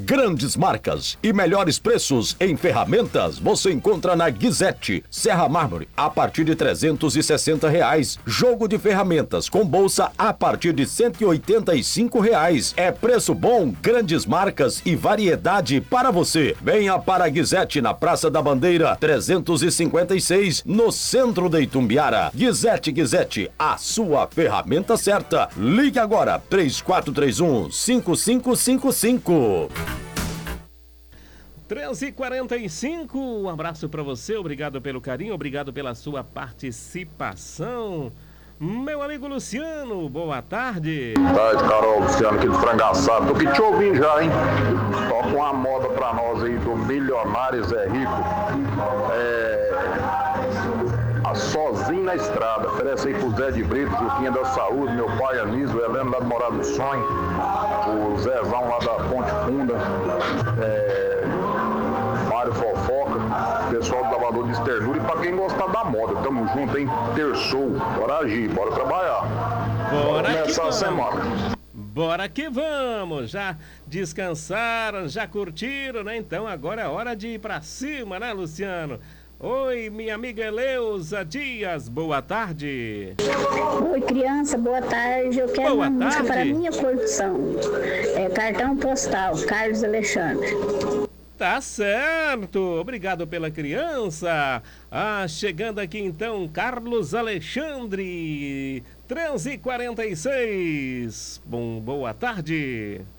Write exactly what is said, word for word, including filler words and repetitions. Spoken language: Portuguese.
Grandes marcas e melhores preços em ferramentas você encontra na Guizete. Serra Mármore a partir de trezentos e sessenta reais. Jogo de ferramentas com bolsa a partir de cento e oitenta e cinco reais. É preço bom, grandes marcas e variedade para você. Venha para a Guizete na Praça da Bandeira trezentos e cinquenta e seis, no centro de Itumbiara. Guizete, Guizete, a sua ferramenta certa. Ligue agora, três quatro três um, cinco cinco cinco cinco. treze e quarenta e cinco, um abraço para você, obrigado pelo carinho, obrigado pela sua participação. Meu amigo Luciano, boa tarde. Boa tarde, Carol, Luciano aqui do Frangaçado. Tô aqui te ouvindo já, hein? Toca uma moda pra nós aí do Milionário Zé Rico. É... A Sozinho na Estrada. Oferece aí pro Zé de Brito, Juquinha da Saúde, meu pai Anísio, Helena lá do Morado do Sonho, o Zezão lá da Ponte Funda, é... Mário Fofoca, pessoal do lavador de Esternura e pra quem gostar da moda, tamo junto, hein? Terçou, bora agir, bora trabalhar. Bora começar a semana. Bora que vamos, já descansaram, já curtiram, né? Então agora é hora de ir pra cima, né, Luciano? Oi, minha amiga Eleusa Dias, boa tarde. Oi, criança, boa tarde. Eu quero boa uma tarde. música para minha produção. É cartão postal, Carlos Alexandre. Tá certo, obrigado pela criança. Ah, chegando aqui então, Carlos Alexandre, treze e quarenta e seis. Bom, boa tarde.